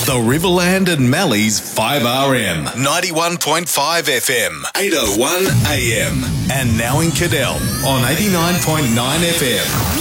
The Riverland and Mallee's 5RM, 91.5 FM, 801 AM, and now in Cadell on 89.9 FM.